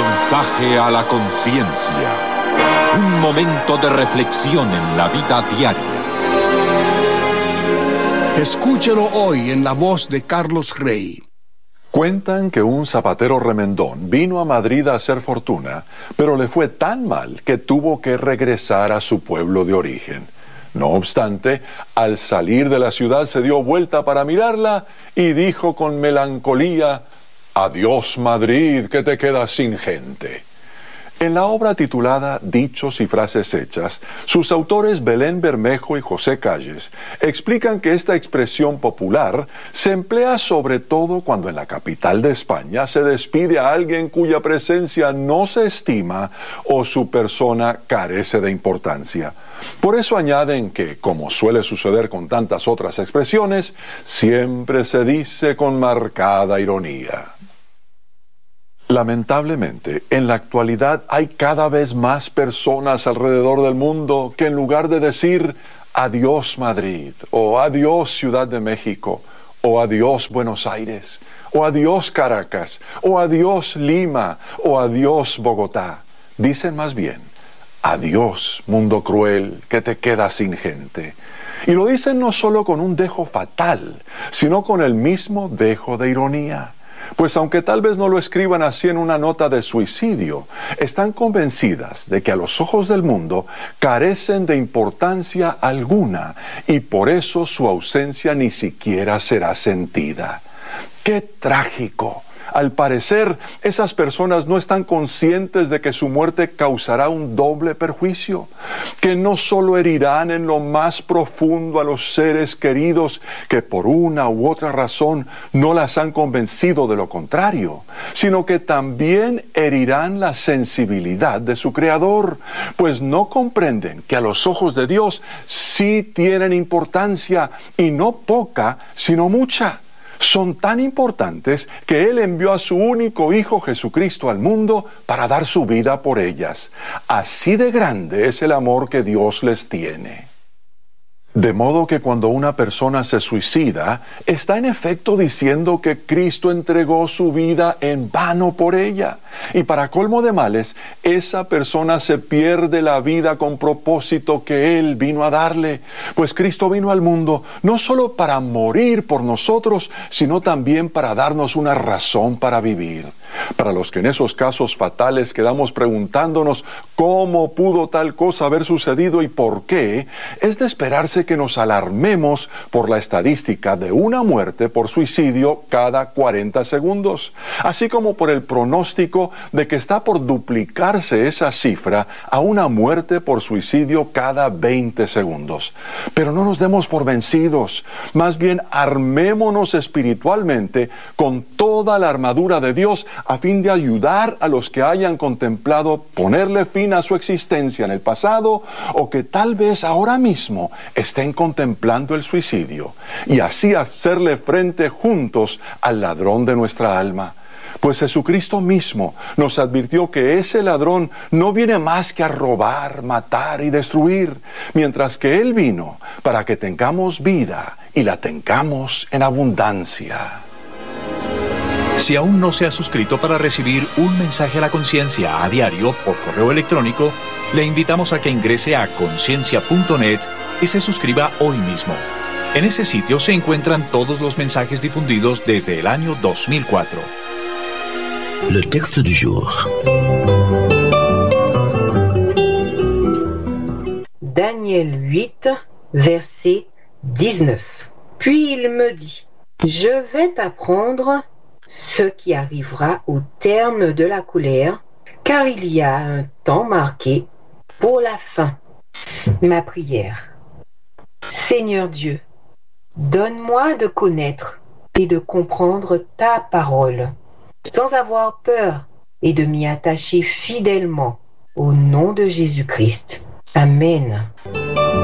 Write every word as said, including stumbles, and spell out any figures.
Mensaje a la conciencia. Un momento de reflexión en la vida diaria. Escúchelo hoy en la voz de Carlos Rey. Cuentan que un zapatero remendón vino a Madrid a hacer fortuna, pero le fue tan mal que tuvo que regresar a su pueblo de origen. No obstante, al salir de la ciudad se dio vuelta para mirarla y dijo con melancolía: «Adiós Madrid, que te quedas sin gente». En la obra titulada Dichos y Frases Hechas, sus autores Belén Bermejo y José Calles explican que esta expresión popular se emplea sobre todo cuando en la capital de España se despide a alguien cuya presencia no se estima o su persona carece de importancia. Por eso añaden que, como suele suceder con tantas otras expresiones, siempre se dice con marcada ironía. Lamentablemente, en la actualidad hay cada vez más personas alrededor del mundo que en lugar de decir adiós Madrid, o adiós Ciudad de México, o adiós Buenos Aires, o adiós Caracas, o adiós Lima, o adiós Bogotá, dicen más bien adiós mundo cruel que te quedas sin gente. Y lo dicen no solo con un dejo fatal, sino con el mismo dejo de ironía. Pues aunque tal vez no lo escriban así en una nota de suicidio, están convencidas de que a los ojos del mundo carecen de importancia alguna y por eso su ausencia ni siquiera será sentida. ¡Qué trágico! Al parecer, esas personas no están conscientes de que su muerte causará un doble perjuicio, que no solo herirán en lo más profundo a los seres queridos que por una u otra razón no las han convencido de lo contrario, sino que también herirán la sensibilidad de su Creador, pues no comprenden que a los ojos de Dios sí tienen importancia y no poca, sino mucha. Son tan importantes que Él envió a su único Hijo Jesucristo al mundo para dar su vida por ellas. Así de grande es el amor que Dios les tiene. De modo que cuando una persona se suicida, está en efecto diciendo que Cristo entregó su vida en vano por ella. Y para colmo de males, esa persona se pierde la vida con propósito que Él vino a darle. Pues Cristo vino al mundo no solo para morir por nosotros, sino también para darnos una razón para vivir. Para los que en esos casos fatales quedamos preguntándonos cómo pudo tal cosa haber sucedido y por qué, es de esperarse que nos alarmemos por la estadística de una muerte por suicidio cada cuarenta segundos, así como por el pronóstico de que está por duplicarse esa cifra a una muerte por suicidio cada veinte segundos. Pero no nos demos por vencidos, más bien armémonos espiritualmente con toda la armadura de Dios a fin de ayudar a los que hayan contemplado ponerle fin a su existencia en el pasado o que tal vez ahora mismo estén contemplando el suicidio y así hacerle frente juntos al ladrón de nuestra alma. Pues Jesucristo mismo nos advirtió que ese ladrón no viene más que a robar, matar y destruir, mientras que Él vino para que tengamos vida y la tengamos en abundancia. Si aún no se ha suscrito para recibir un mensaje a la conciencia a diario por correo electrónico, le invitamos a que ingrese a conciencia punto net y se suscriba hoy mismo. En ese sitio se encuentran todos los mensajes difundidos desde el año dos mil cuatro. Le texte du jour. Daniel huit, verset dix-neuf. Puis il me dit, je vais t'apprendre ce qui arrivera au terme de la colère, car il y a un temps marqué pour la fin. Ma prière. Seigneur Dieu, donne-moi de connaître et de comprendre ta parole, sans avoir peur et de m'y attacher fidèlement au nom de Jésus-Christ. Amen.